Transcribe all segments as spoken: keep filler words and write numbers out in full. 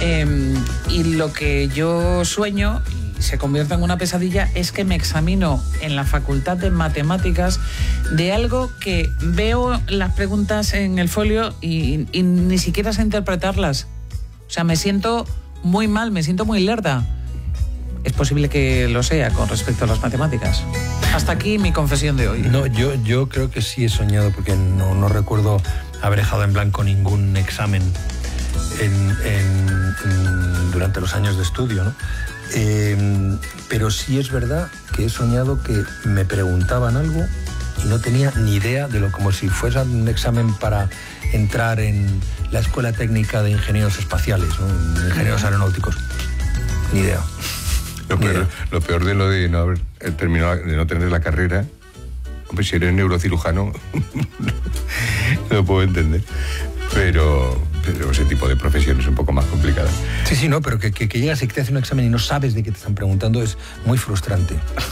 Eh, y lo que yo sueño, y se convierte en una pesadilla, es que me examino en la Facultad de Matemáticas de algo que veo las preguntas en el folio y, y ni siquiera sé interpretarlas. O sea, me siento muy mal, me siento muy lerda. Es posible que lo sea con respecto a las matemáticas. Hasta aquí mi confesión de hoy. No, yo, yo creo que sí he soñado, porque no, no recuerdo haber dejado en blanco ningún examen en, en, en, durante los años de estudio, ¿no? Eh, pero sí es verdad que he soñado que me preguntaban algo y no tenía ni idea de lo, como si fuera un examen para entrar en la Escuela Técnica de Ingenieros Espaciales, ¿no? Ingenieros Aeronáuticos. Ni idea. Lo peor, lo peor de lo de no haber terminado, de no tener la carrera, hombre, si eres neurocirujano, no puedo entender. Pero, pero ese tipo de profesión es un poco más complicada. Sí, sí, no, pero que, que, que llegas y que te hacen un examen y no sabes de qué te están preguntando es muy frustrante.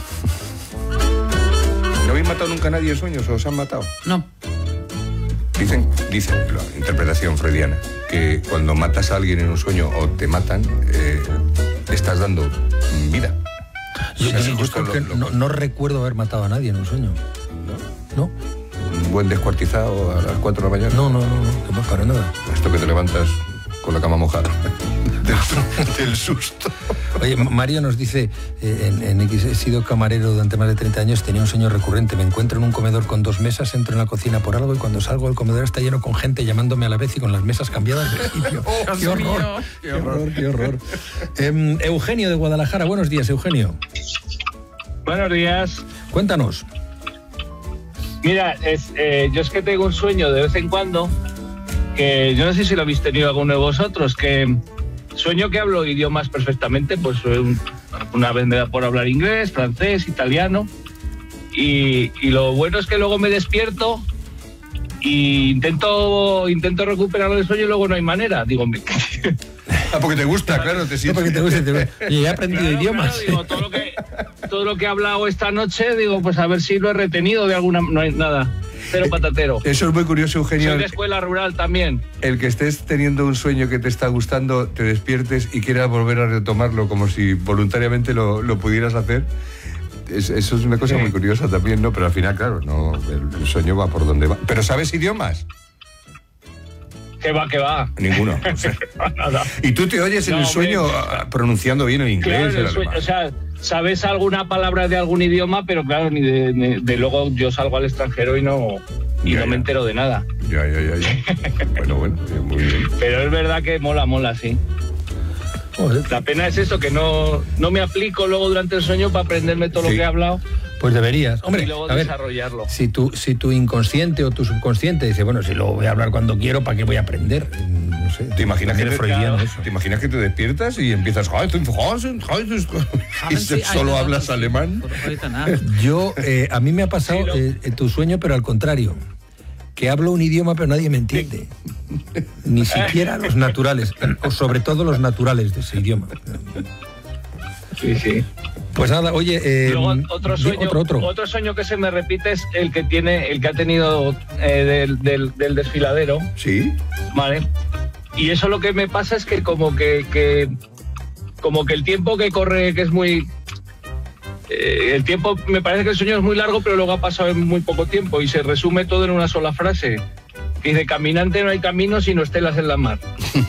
¿No habéis matado nunca a nadie en sueños o os han matado? No. Dicen, dicen, la interpretación freudiana, que cuando matas a alguien en un sueño o te matan, eh, estás dando vida. Yo, o sea, yo, yo lo, lo, no, no recuerdo haber matado a nadie en un sueño. ¿No? ¿No? ¿Un buen descuartizado a las cuatro de la mañana? No, no, no, no, no para nada. Esto que te levantas con la cama mojada. del, del susto. Oye, Mario nos dice, eh, en, en X, he sido camarero durante más de treinta años, tenía un sueño recurrente, me encuentro en un comedor con dos mesas, entro en la cocina por algo y cuando salgo el comedor está lleno con gente llamándome a la vez y con las mesas cambiadas de sitio. Oh, ¡Qué horror! ¡Qué horror, qué horror! Eh, Eugenio de Guadalajara, buenos días, Eugenio. Buenos días. Cuéntanos. Mira, es, eh, yo es que tengo un sueño de vez en cuando, que yo no sé si lo habéis tenido alguno de vosotros, que sueño que hablo idiomas perfectamente, pues un, una vez me da por hablar inglés, francés, italiano, y, y lo bueno es que luego me despierto y intento, intento recuperarlo del sueño y luego no hay manera. Digo, me... Ah, porque te gusta, claro, te sientes. No, porque te gusta, te... Y he aprendido claro, idiomas. Claro, digo, todo lo que todo lo que he hablado esta noche, digo, pues a ver si lo he retenido de alguna... No hay nada, cero patatero. Eso es muy curioso, Eugenio. Soy de escuela rural también. El que estés teniendo un sueño que te está gustando, te despiertes y quieras volver a retomarlo como si voluntariamente lo, lo pudieras hacer. Es, eso es una cosa sí. muy curiosa también, ¿no? Pero al final, claro, no, el, el sueño va por donde va. ¿Pero sabes idiomas? ¿Qué va, qué va? Ninguno. O sea. ¿Y tú te oyes en no, el sueño hombre, pronunciando bien el inglés? Claro, el sueño, o sea, sabes alguna palabra de algún idioma, pero claro, ni de, de, de luego yo salgo al extranjero y no, y ya, no ya. me entero de nada. Ya, ya, ya. ya. Bueno, bueno, muy bien. Pero es verdad que mola, mola, sí. Joder. La pena es eso, que no, no me aplico luego durante el sueño para aprenderme todo sí. lo que he hablado. Pues deberías. Hombre, y luego a ver, desarrollarlo. Si tu, si tu inconsciente o tu subconsciente dice, bueno, si lo voy a hablar cuando quiero, ¿para qué voy a aprender? No sé. ¿Te imaginas, que te, claro. eso. ¿Te imaginas que te despiertas y empiezas y se, solo hablas alemán? Yo, eh, a mí me ha pasado sí, eh, eh, tu sueño, pero al contrario. Que hablo un idioma, pero nadie me entiende. Ni siquiera los naturales, o sobre todo los naturales de ese idioma. Sí, sí. Pues nada, oye, eh, luego otro sueño, otro, otro. otro sueño que se me repite es el que tiene, el que ha tenido eh, del, del, del desfiladero. Sí. Vale. Y eso lo que me pasa es que como que, que como que el tiempo que corre, que es muy eh, el tiempo, me parece que el sueño es muy largo, pero luego ha pasado en muy poco tiempo y se resume todo en una sola frase. Dice, caminante no hay camino sino estelas en la mar.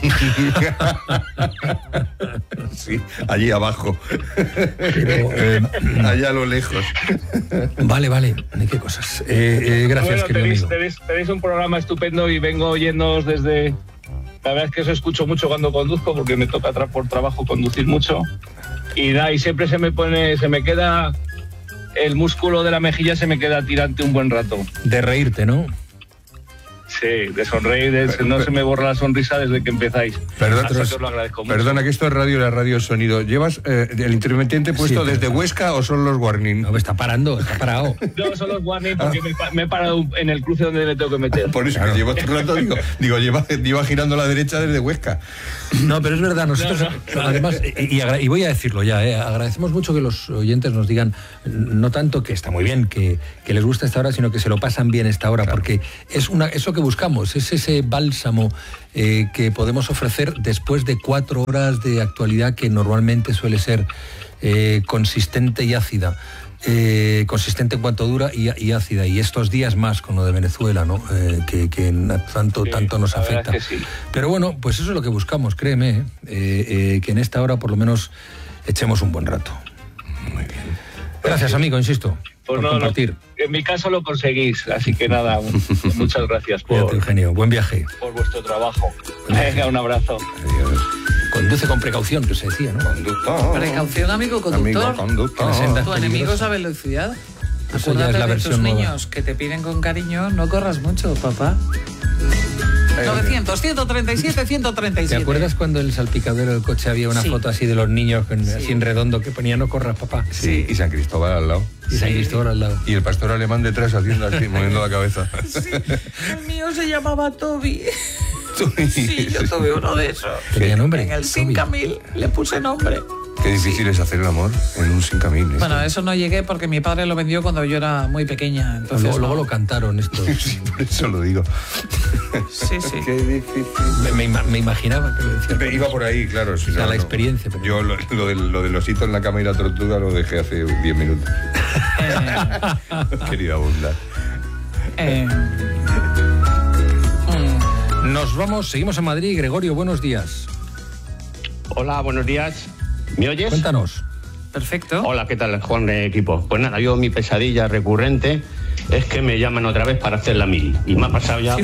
Sí, allí abajo. Pero, eh, allá a lo lejos. Vale, vale. ¿Qué cosas? Eh, eh, gracias, bueno, querido tenéis, amigo. Tenéis, tenéis un programa estupendo y vengo oyéndoos desde... La verdad es que os escucho mucho cuando conduzco porque me toca tra por trabajo conducir mucho. Y, da, y siempre se me pone, se me queda... El músculo de la mejilla se me queda tirante un buen rato. De reírte, ¿no? Sí, de sonreír, de, pero, no pero, se me borra la sonrisa desde que empezáis. Perdón, que os lo agradezco mucho. Perdona, que esto es radio, la radio sonido. ¿Llevas eh, el intermitente puesto sí, desde Huesca o son los warning? No, está parando, está parado. No, son los warning porque ah. me, me he parado en el cruce donde me tengo que meter. Por eso, claro. que llevo otro rato, digo, digo lleva, lleva girando a la derecha desde Huesca. No, pero es verdad, nosotros, no, no, además, y, y voy a decirlo ya, eh, agradecemos mucho que los oyentes nos digan, no tanto que está muy bien, que, que les gusta esta hora, sino que se lo pasan bien esta hora, claro. porque es una, eso que buscamos, es ese bálsamo eh, que podemos ofrecer después de cuatro horas de actualidad que normalmente suele ser eh, consistente y ácida. Eh, consistente en cuanto dura y, y ácida, y estos días más con lo de Venezuela, ¿no? Eh, que, que tanto, sí, tanto nos afecta. Es que sí. Pero bueno, pues eso es lo que buscamos, créeme, ¿eh? Eh, eh, que en esta hora por lo menos echemos un buen rato. Muy bien. Gracias, amigo, insisto, pues por no, compartir. No, en mi caso lo conseguís, así que nada, muchas gracias por, Cuídate, Eugenio, buen viaje. Por vuestro trabajo. Venga, un abrazo. Adiós. Conduce con precaución, que se decía, ¿no? Conductor. Precaución, amigo conductor. Amigo conductor. Tu enemigo es la velocidad. Eso ya Acuérdate es la de versión tus nueva. niños que te piden con cariño, no corras mucho, papá. novecientos, ciento treinta y siete, ciento treinta y siete. ¿Te acuerdas cuando en el salpicadero del coche había una Sí. foto así de los niños, con, Sí. así en redondo, que ponía no corras, papá? Sí, y San Cristóbal al lado. Y San Sí. Cristóbal al lado. Y el pastor alemán detrás haciendo así, moviendo la cabeza. Sí, el mío se llamaba Toby. Sí, yo tuve uno de esos. ¿Tenía nombre? En el Toby. cinco mil le puse nombre. Qué difícil es hacer el amor en un cinco mil. Bueno, eso no llegué porque mi padre lo vendió cuando yo era muy pequeña. Entonces Luego, luego no. lo cantaron esto. Sí, por eso lo digo. Sí, sí. Qué difícil. Me, me ima- me imaginaba que lo decía. Me iba por ahí, claro. Si O sea, no, la no. experiencia, pero- Yo lo, lo, del, lo del osito en la cama y la tortuga lo dejé hace diez minutos. Eh, Querida abundar. eh, mm, Nos vamos, seguimos en Madrid. Gregorio, buenos días. Hola, buenos días. ¿Me oyes? Cuéntanos. perfecto. Hola, ¿qué tal, Juan de equipo? Pues nada, yo mi pesadilla recurrente es que me llaman otra vez para hacer la mili. Y me ha pasado ya...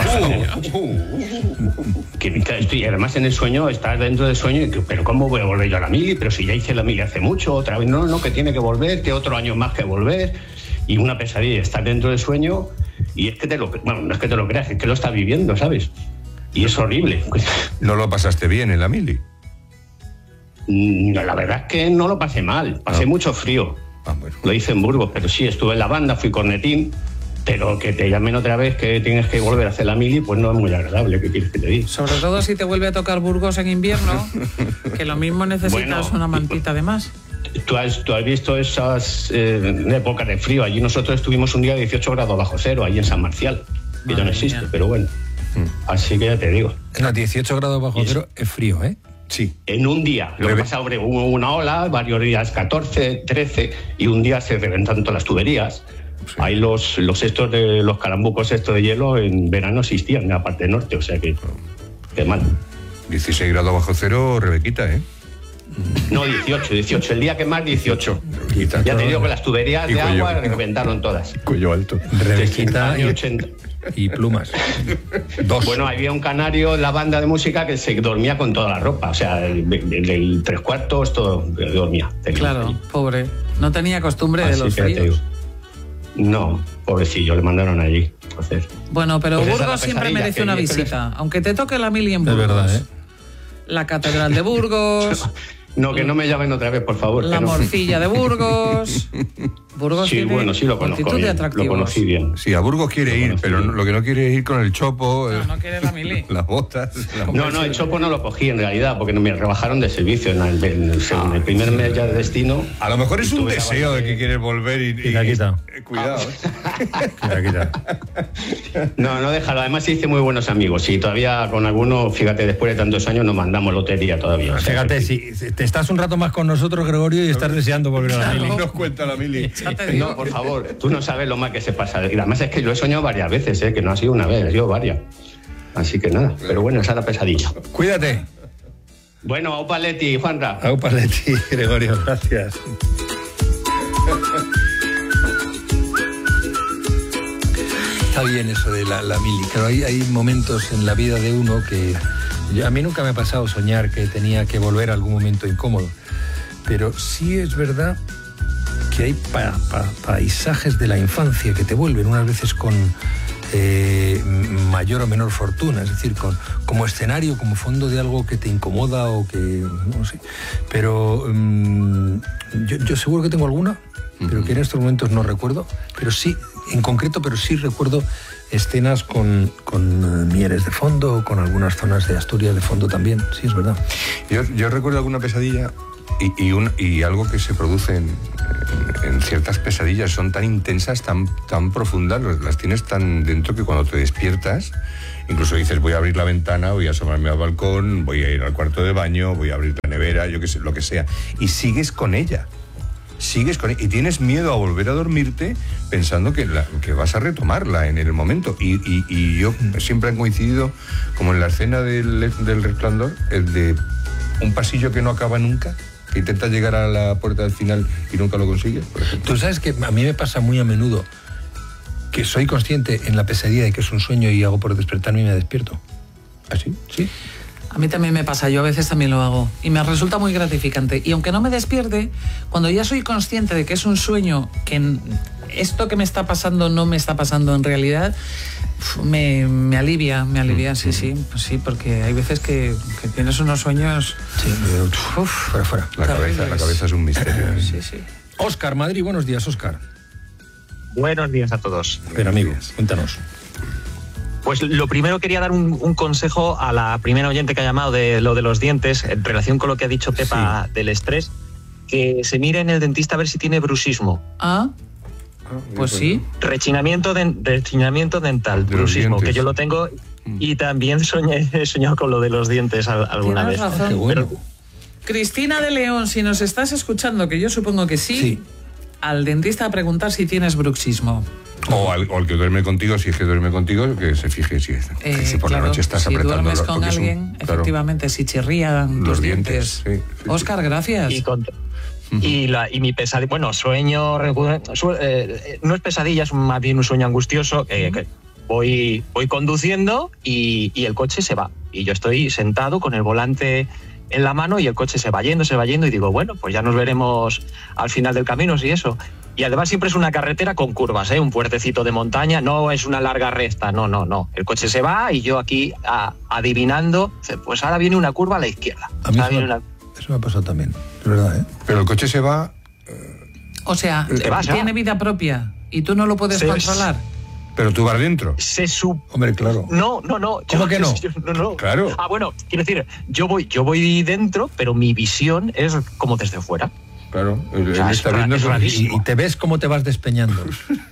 que, que estoy, además en el sueño, estás dentro del sueño y que, pero ¿cómo voy a volver yo a la mili? Pero si ya hice la mili hace mucho, otra vez, no, no, que tiene que volver, que otro año más que volver. Y una pesadilla, estar dentro del sueño y es que te lo... Bueno, no es que te lo creas, es que lo estás viviendo, ¿sabes? Y es horrible. ¿No lo pasaste bien en la mili? Mm, La verdad es que no lo pasé mal, pasé Ah. mucho frío. Ah, bueno. Lo hice en Burgos, pero sí, estuve en la banda, fui cornetín, pero que te llamen otra vez que tienes que volver a hacer la mili, pues no es muy agradable, ¿qué quieres que te diga? Sobre todo si te vuelve a tocar Burgos en invierno, que lo mismo necesitas Bueno. una mantita de más. ¿Tú has, tú has visto esas eh, épocas de frío? Allí nosotros estuvimos un día de dieciocho grados bajo cero, allí en San Marcial, que ya no Madre existe, mía. pero bueno. Así que ya te digo. No, dieciocho grados bajo Y eso- cero es frío, ¿eh? Sí. En un día, lo que Reve- pasa, hombre, hubo una ola, varios días catorce, trece, y un día se reventan todas las tuberías. Sí. Ahí los, los estos de los calambucos estos de hielo en verano existían en la parte norte, o sea que qué mal. dieciséis grados bajo cero, Rebequita, ¿eh? No, dieciocho, dieciocho, el día que más dieciocho. Rebequita. Ya te digo que las tuberías Y de cuello. agua reventaron todas. Cuello alto. Rebequita Año y, ochenta. y plumas. Dos. Bueno, había un canario en la banda de música que se dormía con toda la ropa, o sea, el, el- el tres cuartos todo dormía. Tenía Claro, allí. pobre. No tenía costumbre de Así los que ya te fríos. digo. No, pobrecillo, le mandaron allí. Entonces, Bueno, pero Pues esa es Burgos la siempre pesadilla, merece que una yo creo que visita. Aunque te toque la mili en Es Burgos. verdad, ¿eh? La Catedral de Burgos, no, que no me llamen otra vez, por favor. la que no. morcilla de Burgos. Burgos Sí, tiene bueno, sí lo conozco multitud de bien, lo atractivos. conocí bien. Sí, a Burgos quiere Lo ir, conocí pero bien. no- lo que no quiere es ir con el chopo, No, eh, no quiere la mili. las botas. la- No, no, el chopo no lo cogí en realidad, porque no me rebajaron de servicio en el, en el- en el primer mes ya de destino. A lo mejor es un Tuve la deseo de base- que quieres volver y... y- Quita, quita. eh, cuidado, ¿eh? Quita, quita. No, no déjalo. Además hice muy buenos amigos y todavía con algunos, fíjate, después de tantos años nos mandamos lotería todavía. O sea, Fíjate, que- si si te estás un rato más con nosotros, Gregorio, y estás deseando volver a la mili. Nos cuenta la mili. Ya te digo. No, por favor, tú no sabes lo mal que se pasa. Y además es que lo he soñado varias veces, ¿eh? Que no ha sido una vez, ha sido varias. Así que nada, pero bueno, esa es la pesadilla. Cuídate. Bueno, Opa Leti, Juanra. Au para ti, Gregorio, gracias. Está bien eso de la, la mili, pero hay, hay momentos en la vida de uno que... yo- a mí nunca me ha pasado soñar que tenía que volver a algún momento incómodo, pero sí es verdad que hay pa- pa- paisajes de la infancia que te vuelven unas veces con eh, mayor o menor fortuna, es decir, con, como escenario, como fondo de algo que te incomoda o que, no sé, pero mm, yo, yo seguro que tengo alguna, pero que en estos momentos no recuerdo, pero sí, en concreto, pero sí recuerdo escenas con, con eh, Mieres de fondo, con algunas zonas de Asturias de fondo también, sí, es verdad. Yo, yo recuerdo alguna pesadilla y, y, un- y algo que se produce en, en ciertas pesadillas son tan intensas, tan, tan profundas, las tienes tan dentro que cuando te despiertas, incluso dices, voy a abrir la ventana, voy a asomarme al balcón, voy a ir al cuarto de baño, voy a abrir la nevera, yo qué sé, lo que sea. Y sigues con ella. Sigues con ella. Y tienes miedo a volver a dormirte pensando que, la, que vas a retomarla en el momento. Y, y, y yo siempre han coincidido, como en la escena del, del Resplandor, el de un pasillo que no acaba nunca, que intenta llegar a la puerta del final y nunca lo consigue, por ejemplo. Tú sabes que a mí me pasa muy a menudo que soy consciente en la pesadilla de que es un sueño y hago por despertarme y me despierto. ¿Así? Sí. A mí también me pasa, yo a veces también lo hago y me resulta muy gratificante. Y aunque no me despierte, cuando ya soy consciente de que es un sueño, que esto que me está pasando no me está pasando en realidad, me, me alivia, me alivia, sí, sí, pues sí, porque hay veces que, que tienes unos sueños... Sí, uf, fuera, fuera. La cabeza, la cabeza es un misterio. Sí, sí. Óscar, Madrid, buenos días, Óscar. Buenos días a todos. Pero amigo, cuéntanos. Pues lo primero quería dar un, un consejo a la primera oyente que ha llamado de lo de los dientes, en relación con lo que ha dicho Pepa sí. del estrés, que se mire en el dentista a ver si tiene bruxismo. Ah, pues sí. Rechinamiento, de, rechinamiento dental, de bruxismo, que yo lo tengo y también soñé, he soñado con lo de los dientes alguna Tienes vez. razón. Qué bueno. Pero, Cristina de León, si nos estás escuchando, que yo supongo que sí, Sí. al dentista a preguntar si tienes bruxismo. O al, o al que duerme contigo, si es que duerme contigo, que se fije si, es, Eh, que si por claro, la noche estás si apretando. duermes lo- con porque es un- alguien, claro, efectivamente, si chirrían los tus dientes. dientes. Sí, sí, sí. Óscar, gracias. y, con, y, la, y mi pesadilla, bueno, sueño, recurrente, su- eh, no es pesadilla, es más bien un sueño angustioso, que, que voy, voy conduciendo y, y el coche se va. Y yo estoy sentado con el volante en la mano y el coche se va yendo, se va yendo y digo, bueno, pues ya nos veremos al final del camino, si eso. Y además siempre es una carretera con curvas, ¿eh? Un puertecito de montaña, no es una larga recta, no, no, no. El coche se va y yo aquí a, adivinando, pues ahora viene una curva a la izquierda. A mí Ahora eso, viene me, una... eso me ha pasado también, es verdad, ¿eh? Pero el coche se va, O sea, Se va, se va. tiene vida propia y tú no lo puedes Se- controlar. pero tú vas dentro. Se sub... Hombre, claro. No, no, no. ¿Cómo yo- que no? yo- no, no. Claro. Ah, bueno, quiero decir, yo voy, yo voy dentro, pero mi visión es como desde fuera. Claro, él, O sea, él es está ra- viendo es eso. rarísimo. Y, y te ves cómo te vas despeñando.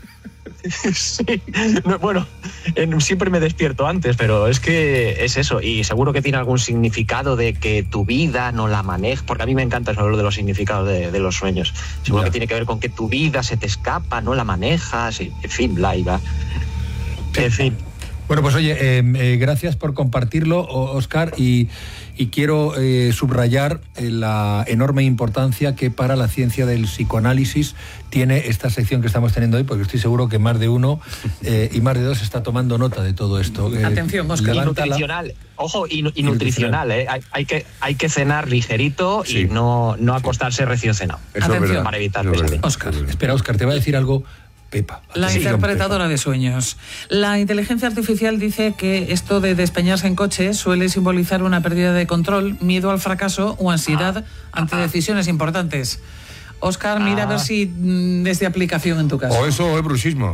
Sí, no, bueno, en- siempre me despierto antes, pero es que es eso, y seguro que tiene algún significado de que tu vida no la manejas, porque a mí me encanta eso, lo de los significados de, de los sueños. Seguro Ya. que tiene que ver con que tu vida se te escapa, no la manejas, y, en fin, bla, y va. En fin. Bueno, pues oye, eh, eh, gracias por compartirlo, O- Óscar, y, y quiero eh, subrayar eh, la enorme importancia que para la ciencia del psicoanálisis tiene esta sección que estamos teniendo hoy, porque estoy seguro que más de uno eh, y más de dos está tomando nota de todo esto. Eh, Atención, Óscar. Y levántala. nutricional, ojo, y, nu- y Y nutricional. nutricional, ¿eh? Hay, hay que, hay que cenar ligerito Sí. y no, no acostarse recién cenado. Eso es Atención. verdad, Para evitar eso es verdad. pesadillas. Óscar. Espera, Óscar, te voy a decir algo, Pepa. La Atención, interpretadora Pepa. de sueños. La inteligencia artificial dice que esto de despeñarse en coche suele simbolizar una pérdida de control, miedo al fracaso o ansiedad ante decisiones importantes. Óscar, mira a ver si mm, es de aplicación en tu caso. O eso o es bruxismo.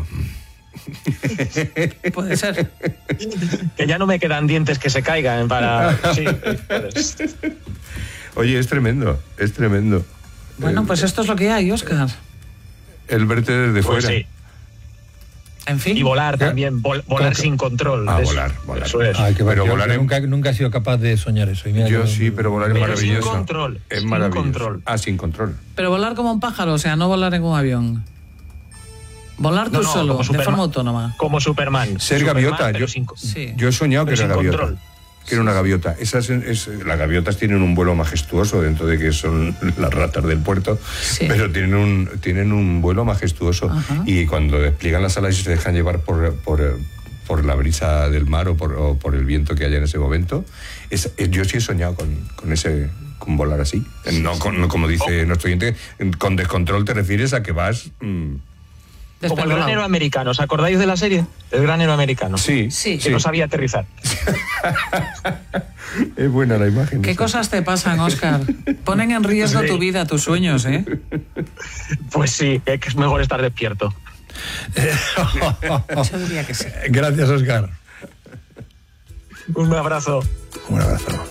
Puede ser. Que ya no me quedan dientes que se caigan para... Sí, pues, Oye, es tremendo, es tremendo. Bueno, pues esto es lo que hay, Óscar. El verte desde pues fuera. sí. En fin. Y volar ¿Qué? también, vol- volar ¿Cómo? sin control. Ah, Eso- volar, volar. Eso es. Ay, qué Pero yo- volar yo en- nunca, nunca he sido capaz de soñar eso. y mira Yo que- sí, pero volar es Pero maravilloso. sin control, Es sin maravilloso. control. Ah, sin control. Pero volar como un pájaro, o sea, no volar en un avión. Volar tú No, no, solo, como de Superman. forma autónoma. Como Superman. Ser Superman, gaviota, pero yo- sin co- Sí. Yo he soñado que Pero era sin gaviota. control. Que era una gaviota. Esas, es, las gaviotas tienen un vuelo majestuoso dentro de que son las ratas del puerto, Sí. pero tienen un, tienen un vuelo majestuoso. Ajá. Y cuando despliegan las alas y se dejan llevar por, por, por la brisa del mar o por, o por el viento que haya en ese momento, es, es- yo sí he soñado con, con ese con volar así. No, con- no como dice nuestro oyente, con descontrol te refieres a que vas... mm, Como el Despegado. granero americano. ¿Os acordáis de la serie? El granero americano. sí, Sí. Que no sabía aterrizar. Es buena la imagen. ¿Qué esa. cosas te pasan, Óscar? Ponen en riesgo Sí. tu vida, tus sueños, ¿eh? Pues sí, es que es mejor estar despierto. Yo diría que sí. Gracias, Óscar. Un abrazo. Un abrazo.